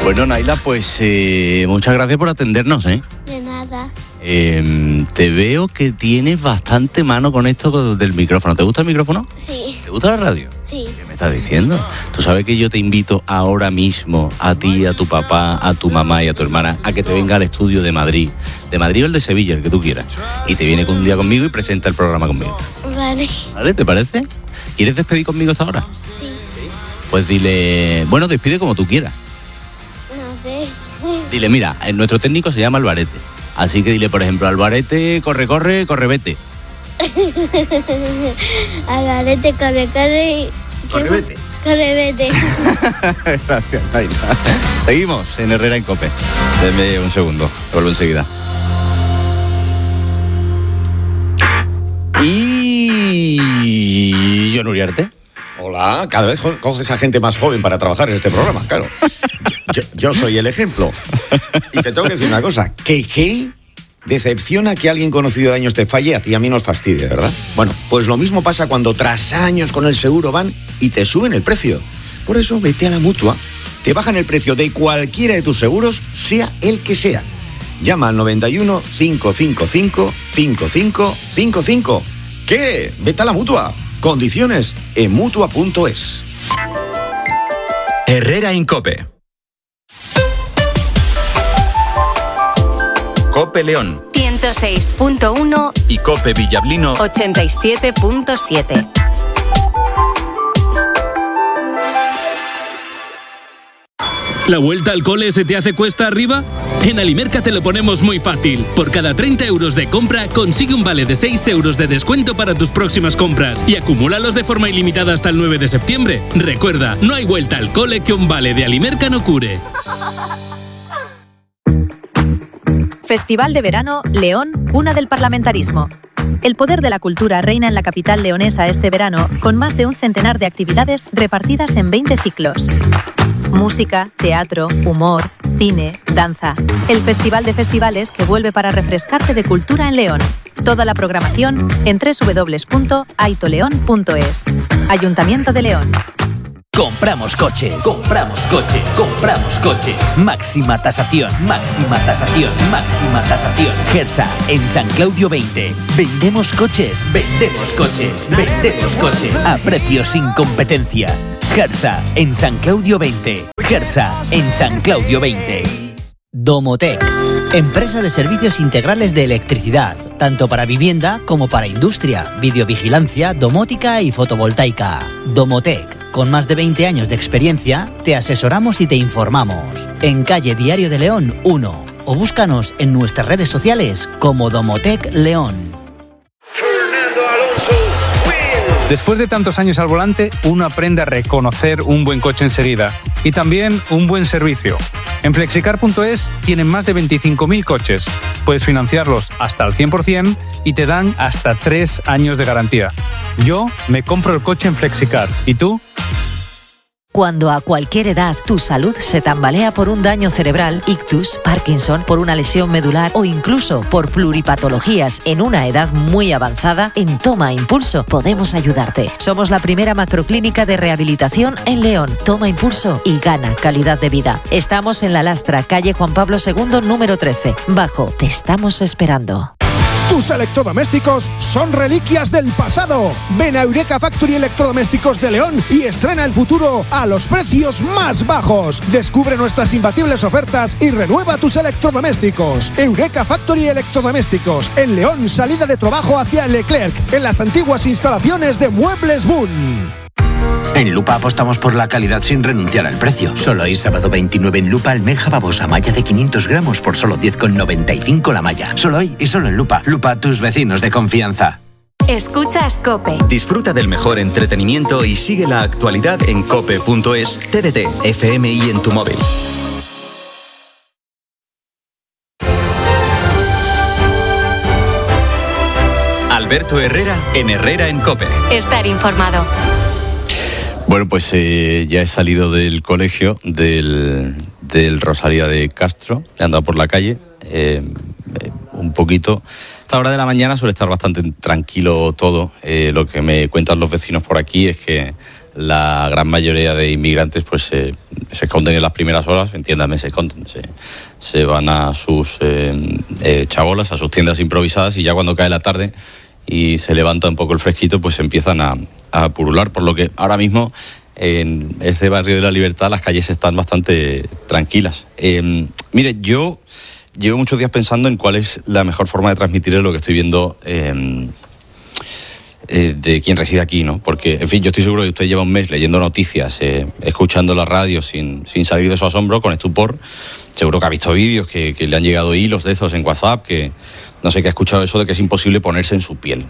Bueno, Naila, pues muchas gracias por atendernos, ¿eh? De nada. Te veo que tienes bastante mano con esto del micrófono. ¿Te gusta el micrófono? Sí. ¿Te gusta la radio? Sí. ¿Qué me estás diciendo? Tú sabes que yo te invito ahora mismo a ti, a tu papá, a tu mamá y a tu hermana a que te venga al estudio de Madrid. De Madrid o el de Sevilla, el que tú quieras. Y te viene un día conmigo y presenta el programa conmigo. Vale. ¿Vale? ¿Te parece? ¿Quieres despedir conmigo hasta ahora? Sí. Pues dile... Bueno, despide como tú quieras. No sé. Dile, mira, nuestro técnico se llama Alvarete. Así que dile, por ejemplo, Alvarete, corre, vete. Alvarete, corre y... Corre, vete. Corre, vete. Gracias, Naila. Seguimos en Herrera en COPE. Denme un segundo, vuelvo enseguida. Y... John Uriarte. Hola, cada vez coges a gente más joven para trabajar en este programa, claro. Yo soy el ejemplo. Y te tengo que decir una cosa, que decepciona que alguien conocido de años te falle, a ti y a mí nos fastidie, ¿verdad? Bueno, pues lo mismo pasa cuando tras años con el seguro van y te suben el precio. Por eso vete a la Mutua, te bajan el precio de cualquiera de tus seguros, sea el que sea. Llama al 91 555 5555. ¿Qué? Vete a la Mutua. Condiciones en Mutua.es. Herrera en COPE. COPE León 106.1 y COPE Villablino 87.7. ¿La vuelta al cole se te hace cuesta arriba? En Alimerca te lo ponemos muy fácil. Por cada 30 euros de compra, consigue un vale de 6 euros de descuento para tus próximas compras y acumúlalos de forma ilimitada hasta el 9 de septiembre. Recuerda, no hay vuelta al cole que un vale de Alimerca no cure. Festival de Verano León, cuna del parlamentarismo. El poder de la cultura reina en la capital leonesa este verano, con más de un centenar de actividades repartidas en 20 ciclos. Música, teatro, humor, cine, danza. El Festival de Festivales que vuelve para refrescarte de cultura en León. Toda la programación en www.aitoleon.es. Ayuntamiento de León. Compramos coches. Compramos coches. Compramos coches. Máxima tasación. Máxima tasación. Máxima tasación. Gersa, en San Claudio 20. Vendemos coches. Vendemos coches. Vendemos coches. A precios sin competencia. Gersa, en San Claudio 20. Gersa, en San Claudio 20. Domotec, empresa de servicios integrales de electricidad, tanto para vivienda como para industria, videovigilancia, domótica y fotovoltaica. Domotec, con más de 20 años de experiencia, te asesoramos y te informamos. En calle Diario de León 1 o búscanos en nuestras redes sociales como Domotec León. Después de tantos años al volante, uno aprende a reconocer un buen coche enseguida y también un buen servicio. En Flexicar.es tienen más de 25.000 coches. Puedes financiarlos hasta el 100% y te dan hasta 3 años de garantía. Yo me compro el coche en Flexicar. ¿Y tú? Cuando a cualquier edad tu salud se tambalea por un daño cerebral, ictus, Parkinson, por una lesión medular o incluso por pluripatologías en una edad muy avanzada, en Toma Impulso podemos ayudarte. Somos la primera macroclínica de rehabilitación en León. Toma Impulso y gana calidad de vida. Estamos en La Lastra, calle Juan Pablo II, número 13. Bajo, te estamos esperando. Tus electrodomésticos son reliquias del pasado. Ven a Eureka Factory Electrodomésticos de León y estrena el futuro a los precios más bajos. Descubre nuestras imbatibles ofertas y renueva tus electrodomésticos. Eureka Factory Electrodomésticos en León, salida de trabajo hacia Leclerc, en las antiguas instalaciones de Muebles Boon. En Lupa apostamos por la calidad sin renunciar al precio. Solo hoy, sábado 29, en Lupa, almeja babosa malla de 500 gramos por solo 10,95 la malla. Solo hoy y solo en Lupa. Lupa, tus vecinos de confianza. Escuchas COPE. Disfruta del mejor entretenimiento y sigue la actualidad en cope.es, TDT, FM y en tu móvil. Alberto Herrera en Herrera en COPE. Estar informado. Bueno, pues ya he salido del colegio del Rosalía de Castro, he andado por la calle un poquito. A esta hora de la mañana suele estar bastante tranquilo todo. Lo que me cuentan los vecinos por aquí es que la gran mayoría de inmigrantes pues se esconden en las primeras horas, entiéndame, se esconden, se van a sus chabolas, a sus tiendas improvisadas, y ya cuando cae la tarde y se levanta un poco el fresquito, pues empiezan a purular, por lo que ahora mismo en este barrio de la Libertad las calles están bastante tranquilas. Mire, yo llevo muchos días pensando en cuál es la mejor forma de transmitir lo que estoy viendo de quien reside aquí, ¿no? Porque, en fin, yo estoy seguro que usted lleva un mes leyendo noticias, escuchando la radio sin salir de su asombro, con estupor. Seguro que ha visto vídeos, que le han llegado hilos de esos en WhatsApp, que no sé, que ha escuchado eso de que es imposible ponerse en su piel.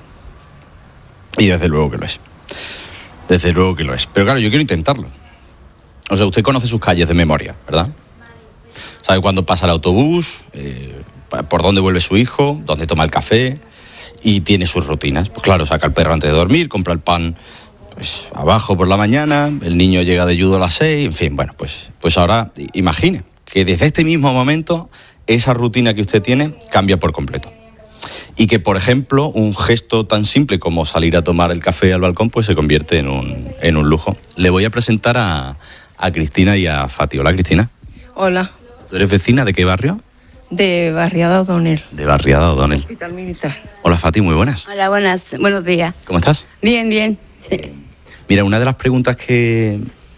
Y desde luego que lo es. Desde luego que lo es. Pero claro, yo quiero intentarlo. O sea, usted conoce sus calles de memoria, ¿verdad? Sabe cuándo pasa el autobús, por dónde vuelve su hijo, dónde toma el café, y tiene sus rutinas. Pues claro, saca el perro antes de dormir, compra el pan pues abajo por la mañana, el niño llega de judo a las 6, en fin, bueno, pues ahora imagine que desde este mismo momento esa rutina que usted tiene cambia por completo. Y que, por ejemplo, un gesto tan simple como salir a tomar el café al balcón pues se convierte en un lujo. Le voy a presentar a Cristina y a Fati. Hola, Cristina. Hola. ¿Tú eres vecina de qué barrio? De Barriada O'Donnell. De Barriada O'Donnell. Hospital Militar. Hola, Fati, muy buenas. Hola, buenos días. ¿Cómo estás? Bien. Sí. Mira, una de las preguntas que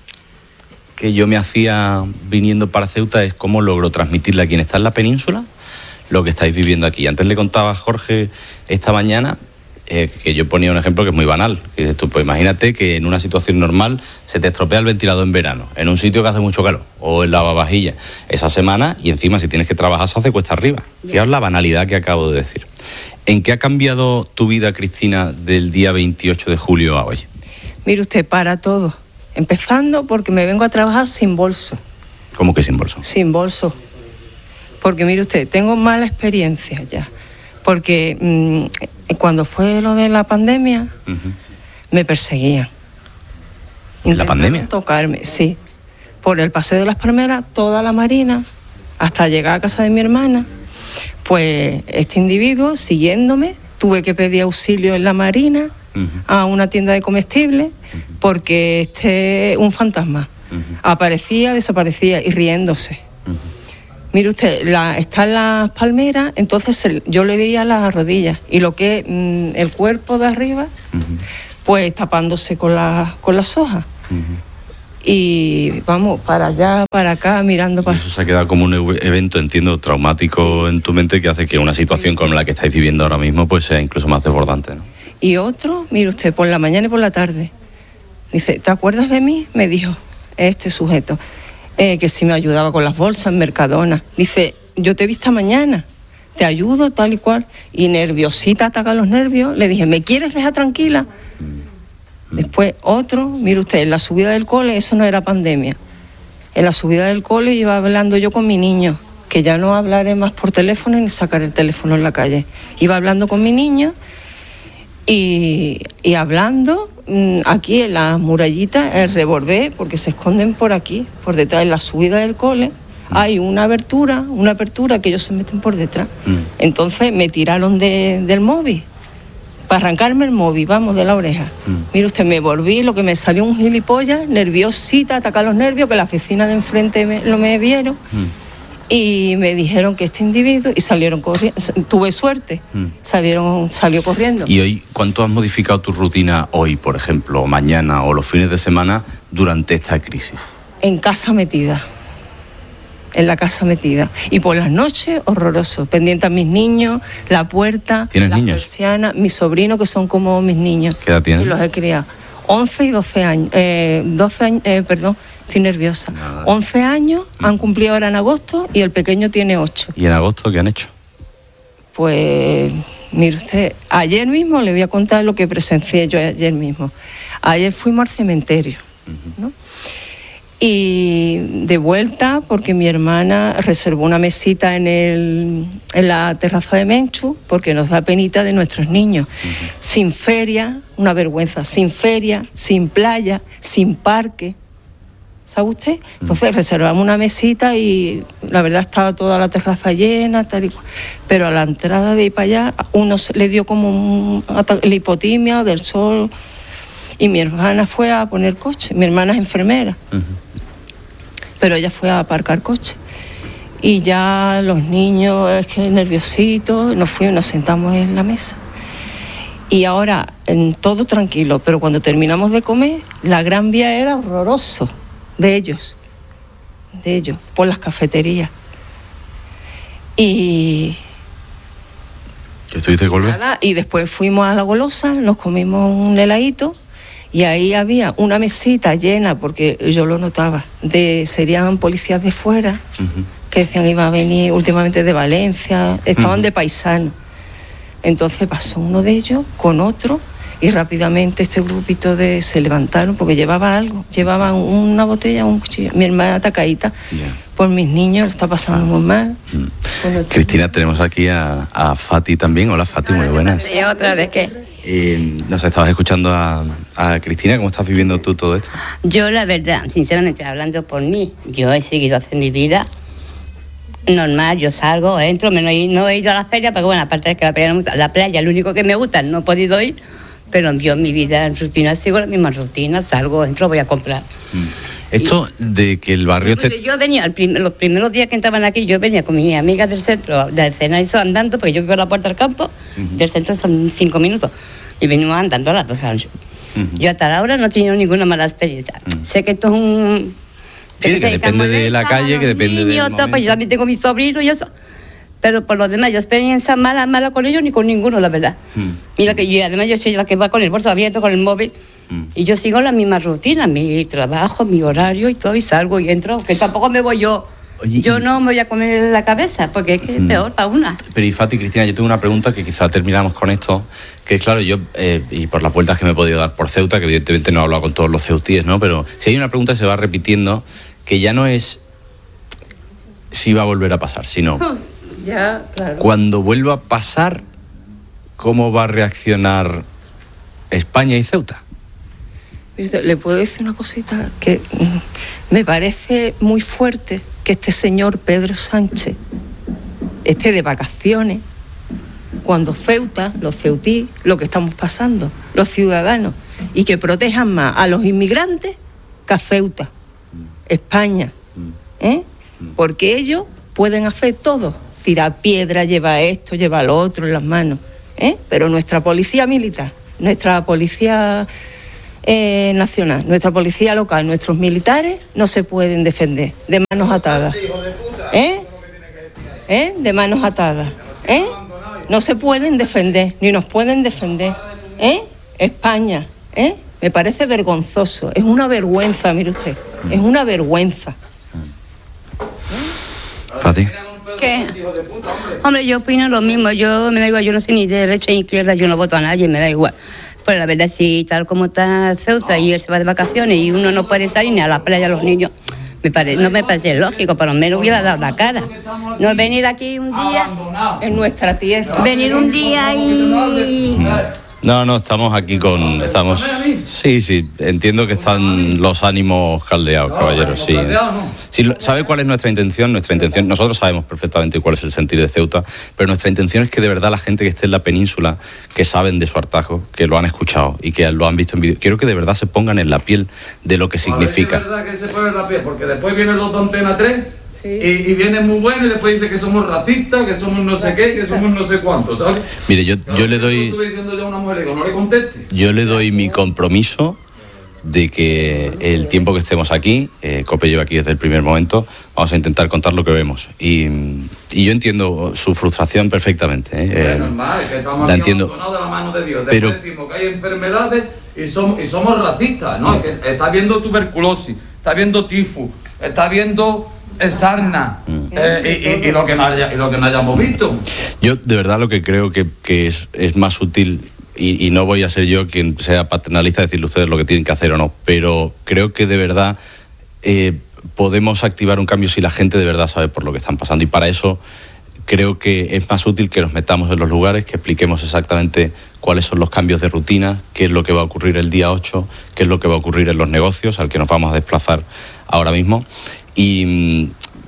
yo me hacía viniendo para Ceuta es cómo logro transmitirle a quien está en la península lo que estáis viviendo aquí. Antes le contaba a Jorge esta mañana que yo ponía un ejemplo que es muy banal. Que dices tú, pues imagínate que en una situación normal se te estropea el ventilador en verano, en un sitio que hace mucho calor, o el lavavajillas, esa semana, y encima si tienes que trabajar se hace cuesta arriba. Fijaos la banalidad que acabo de decir. ¿En qué ha cambiado tu vida, Cristina, del día 28 de julio a hoy? Mire usted, para todo. Empezando porque me vengo a trabajar sin bolso. ¿Cómo que sin bolso? Sin bolso. Porque mire usted, tengo mala experiencia ya. Porque cuando fue lo de la pandemia, me perseguían. ¿En la pandemia? Tocarme, sí. Por el Paseo de las Palmeras, toda la Marina, hasta llegar a casa de mi hermana. Pues este individuo, siguiéndome, tuve que pedir auxilio en la Marina, a una tienda de comestibles, porque un fantasma. Aparecía, desaparecía y riéndose. Mire usted, está en las palmeras, entonces yo le veía las rodillas y lo que el cuerpo de arriba, pues tapándose con las hojas. Y vamos, para allá, para acá, mirando para... Eso se ha quedado como un evento, entiendo, traumático en tu mente, que hace que una situación como la que estáis viviendo ahora mismo pues sea incluso más desbordante, ¿no? Y otro, mire usted, por la mañana y por la tarde, dice, ¿te acuerdas de mí? Me dijo este sujeto. Que si me ayudaba con las bolsas en Mercadona. Dice, yo te vi esta mañana, te ayudo, tal y cual. Y nerviosita, ataca los nervios. Le dije, ¿me quieres dejar tranquila? Después otro, mire usted, en la subida del cole, eso no era pandemia. En la subida del cole iba hablando yo con mi niño, que ya no hablaré más por teléfono ni sacar el teléfono en la calle. Iba hablando con mi niño y hablando... aquí en las murallitas, el revolver, porque se esconden por aquí, por detrás, en la subida del cole, hay una apertura que ellos se meten por detrás. Entonces me tiraron del móvil, para arrancarme el móvil, vamos, de la oreja. Mire usted, me volví, lo que me salió un gilipollas, nerviosita, atacar los nervios, que la vecina de enfrente me vieron. Y me dijeron que este individuo, y salieron corriendo, tuve suerte, salió corriendo. ¿Y hoy cuánto has modificado tu rutina hoy, por ejemplo, o mañana, o los fines de semana, durante esta crisis? En casa metida, en la casa metida. Y por las noches, horroroso, pendiente a mis niños, la puerta, ¿Tienes niños? Persiana, mis sobrinos, que son como mis niños. ¿Qué edad tienen? Y los he criado. 11 y 12 años, 12 años, perdón, estoy nerviosa. Nada. 11 años, han cumplido ahora en agosto y el pequeño tiene 8. ¿Y en agosto qué han hecho? Pues, mire usted, ayer mismo le voy a contar lo que presencié yo ayer mismo. Ayer fuimos al cementerio, ¿no? Y de vuelta, porque mi hermana reservó una mesita en la terraza de Menchu, porque nos da penita de nuestros niños. Sin feria, una vergüenza, sin feria, sin playa, sin parque. ¿Sabe usted? Entonces reservamos una mesita y la verdad estaba toda la terraza llena, tal y cual. Pero a la entrada de ahí para allá, uno le dio como la hipotimia del sol. Y mi hermana fue a poner coche. Mi hermana es enfermera. Pero ella fue a aparcar coche. Y ya los niños, es que nerviositos, nos sentamos en la mesa. Y ahora, todo tranquilo, pero cuando terminamos de comer, la Gran Vía era horroroso de ellos, por las cafeterías. Y... ¿Qué estuviste con él? Y después fuimos a La Golosa, nos comimos un heladito, y ahí había una mesita llena, porque yo lo notaba, serían policías de fuera, que decían que iban a venir últimamente de Valencia, estaban de paisanos. Entonces pasó uno de ellos con otro y rápidamente este grupito se levantaron porque llevaban una botella, un cuchillo. Mi hermana atacadita por mis niños, lo está pasando muy mal. Cristina, tenemos aquí a Fati también. Hola Fati, muy buenas. ¿Y otra vez qué? Nos estabas escuchando a Cristina. ¿Cómo estás viviendo tú todo esto? Yo la verdad, sinceramente, hablando por mí, yo he seguido haciendo mi vida normal, yo salgo, entro, no he ido a la feria, porque bueno, aparte de que la playa es lo único que me gusta, no he podido ir, pero yo en mi vida en rutina sigo la misma rutina, salgo, entro, voy a comprar. Esto de que el barrio... Yo venía, los primeros días que entraban aquí, yo venía con mis amigas del centro, de Cenazo andando, porque yo vivo a la puerta del campo, del centro son 5 minutos, y venimos andando a las 2 horas. Yo hasta ahora no he tenido ninguna mala experiencia. Sé que esto es un... Sí, que depende de la calle, que depende de... Yo también tengo mis sobrinos y eso. Pero por lo demás, yo experiencia mala con ellos ni con ninguno, la verdad. Mira que yo, además yo soy la que va con el bolso abierto, con el móvil. Y yo sigo la misma rutina, mi trabajo, mi horario y todo, y salgo y entro. Que tampoco me voy yo. Oye, yo no me voy a comer la cabeza, porque es que es peor para una. Pero y Fati, Cristina, yo tengo una pregunta que quizá terminamos con esto, que es claro, yo, y por las vueltas que me he podido dar por Ceuta, que evidentemente no he hablado con todos los ceutíes, ¿no? Pero si hay una pregunta que se va repitiendo, que ya no es si va a volver a pasar, sino ya, claro. Cuando vuelva a pasar, ¿cómo va a reaccionar España y Ceuta? Le puedo decir una cosita que me parece muy fuerte, que este señor Pedro Sánchez esté de vacaciones cuando Ceuta, los ceutí, lo que estamos pasando, los ciudadanos, y que protejan más a los inmigrantes que a Ceuta, España, porque ellos pueden hacer todo, tirar piedra, llevar esto, llevar lo otro en las manos, pero nuestra policía militar, nuestra policía nacional, nuestra policía local, nuestros militares no se pueden defender de manos atadas, de manos atadas, no se pueden defender, ni nos pueden defender, España, me parece vergonzoso, es una vergüenza, mire usted, es una vergüenza. Fati. ¿Qué? Hombre, yo opino lo mismo, me da igual, yo no sé ni de derecha ni izquierda, yo no voto a nadie, me da igual. Pero la verdad, si tal como está Ceuta y él se va de vacaciones y uno no puede salir ni a la playa, los niños, no me parece lógico, pero me hubiera dado la cara. No venir aquí un día en nuestra tierra. Venir un día y... No, estamos aquí Sí, entiendo que están los ánimos caldeados, caballeros, sí. ¿Sabe cuál es nuestra intención? Nosotros sabemos perfectamente cuál es el sentir de Ceuta, pero nuestra intención es que de verdad la gente que esté en la península, que saben de su hartazgo, que lo han escuchado y que lo han visto en vídeo, quiero que de verdad se pongan en la piel de lo que significa. Es verdad que se ponen en la piel, porque después vienen los de Antena 3... Sí. Y viene muy bueno y después dice que somos racistas, que somos no sé qué, que somos no sé cuántos, ¿sabes? Mire, yo le doy... Estuve diciendo yo a una mujer, digo, no le conteste. Yo le doy mi compromiso de que el tiempo que estemos aquí, COPE lleva aquí desde el primer momento, vamos a intentar contar lo que vemos. Y yo entiendo su frustración perfectamente. Es normal, es que estamos la aquí entiendo. abandonados de la mano de Dios. Después decimos que hay enfermedades y somos racistas, ¿no? Es que está habiendo tuberculosis, está habiendo tifus, está habiendo... sarna y lo que no hayamos visto. Yo de verdad lo que creo que es más útil, y no voy a ser yo quien sea paternalista de decirle a ustedes lo que tienen que hacer o no, pero creo que de verdad podemos activar un cambio si la gente de verdad sabe por lo que están pasando, y para eso creo que es más útil que nos metamos en los lugares, que expliquemos exactamente cuáles son los cambios de rutina, qué es lo que va a ocurrir el día 8, qué es lo que va a ocurrir en los negocios al que nos vamos a desplazar ahora mismo. Y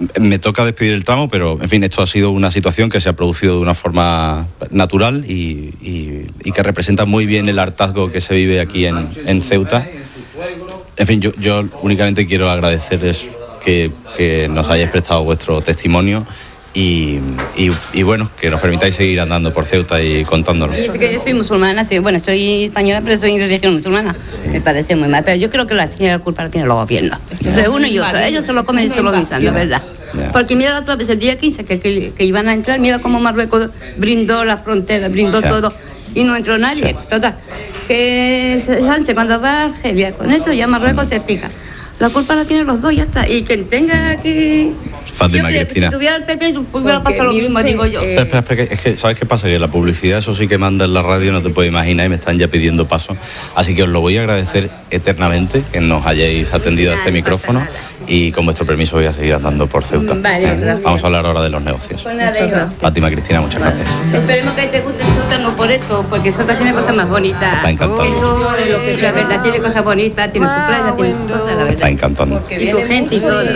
me toca despedir el tramo, pero en fin, esto ha sido una situación que se ha producido de una forma natural y que representa muy bien el hartazgo que se vive aquí en Ceuta. En fin, yo únicamente quiero agradecerles que nos hayáis prestado vuestro testimonio y bueno, que nos permitáis seguir andando por Ceuta y contándonos. Sí, es que yo soy musulmana, sí, bueno, soy española, pero soy de religión musulmana. Sí. Me parece muy mal, pero yo creo que la culpa la tienen los gobiernos. Entre uno y otro, ellos se lo comen y se lo guisan, la verdad. Porque mira la otra vez, el día 15, que iban a entrar, mira cómo Marruecos brindó las fronteras, brindó todo, y no entró nadie. Total, que Sánchez cuando va a Argelia, con eso ya Marruecos se pica. La culpa la tienen los dos, ya está. Y quien tenga que... Fátima, Cristina. Si tuviera el PP, hubiera pasado lo mismo, digo yo. Espera, es que, ¿sabes qué pasa? Que la publicidad, eso sí que manda en la radio, no te puedes imaginar, y me están ya pidiendo paso. Así que os lo voy a agradecer eternamente, que nos hayáis atendido a este micrófono, y con vuestro permiso voy a seguir andando por Ceuta. Vale, vamos a hablar ahora de los negocios. Fátima, Cristina, muchas gracias. Esperemos que te guste Ceuta, no por esto, porque Ceuta tiene cosas más bonitas. Está encantando. La verdad, tiene cosas bonitas, tiene su playa, tiene sus cosas, la verdad. Está encantando. Y su gente y todo.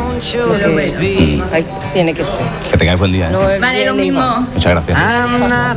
Tiene que ser. Que tengáis buen día. Vale, lo mismo. Muchas gracias.